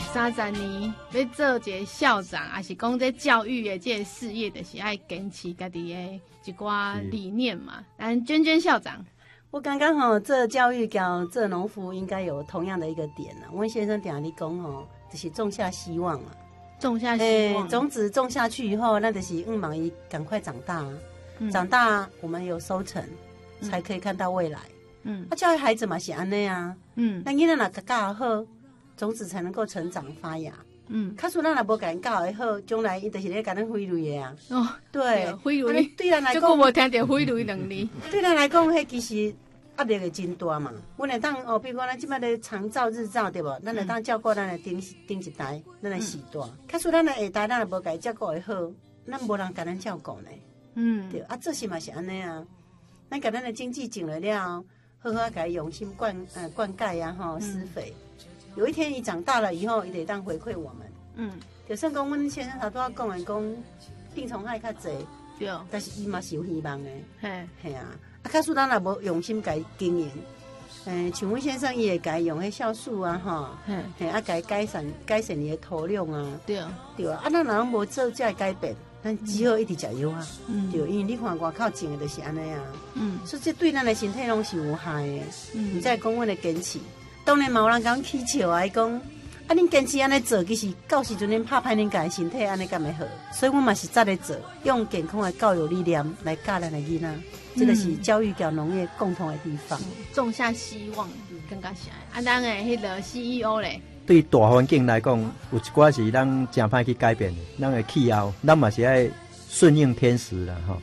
30年要做一个校长，还是讲这教育的这个事业，就是爱坚持家己的一寡理念嘛。但娟娟校长， 我刚刚吼做教育跟做农夫应该有同样的一个点啊。温先生定你讲吼，就是种下希望啊， 种下希望， 种子种下去以后，那就是望伊赶快长大啊。长大我们有收成，才可以看到未来。教育孩子嘛是安尼啊。那囡仔若教好，种子才能够成长发芽。假使咱若无甲因教的好，将来伊就是咧甲咱毁类的啊。哦，对， 毁类。 对咱来讲， 这个无听到毁类2字。 对咱来讲，迄其实压力会真大嘛。阮会当哦，比如讲咱即摆咧长照、日照对无？咱会当照顾咱的顶一代，咱的时代。假使咱的下代，咱若无甲伊照顾的好，咱无人甲咱照顾呢。对啊，做事嘛是安尼啊。咱甲咱的经济种了了，好好甲伊用心灌溉啊，吼，施肥。有一天伊长大了以后，伊得当回馈我们。就算讲阮先生头拄仔讲的讲，病虫害较济，对，但是伊嘛是有希望的。嘿啊，假使咱若无用心甲伊经营，像阮先生伊会甲伊用迄酵素啊，吼，啊，甲伊改善伊的土壤啊，对啊，啊，咱若无做这个改变。咱只好一直食药啊，对，因为你看外口种的就是安尼啊，所以这对咱的身体拢是有害的。你再讲阮的坚持，当然嘛有人讲起笑啊，伊讲啊，恁坚持安尼做，其实到时阵恁拍歹恁家身体安尼敢会好？所以我嘛是早咧做，用健康的教育理念来教咱的囡仔，这个是教育跟农业共同的地方。 种下希望，更加是啊，咱的迄个 CEO 咧。 对大环境来讲，有一寡是咱真歹去改变的，咱的气候，咱嘛是爱顺应天时啦，吼。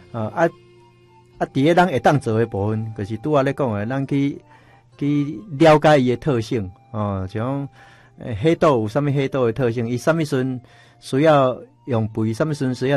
伫个咱会当做的部分，就是拄仔咧讲的，咱去了解伊的特性，像黑豆有啥物黑豆的特性，伊啥物时需要用肥，啥物时需要